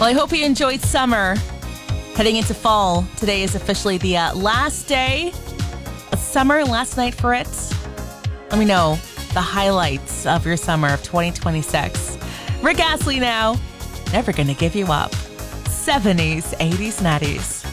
Well, I hope you enjoyed summer. Heading into fall, today is officially the last day of summer, last night for it. Let me know the highlights of your summer of 2026. Rick Astley now, Never Gonna Give You Up. 70s, 80s, 90s.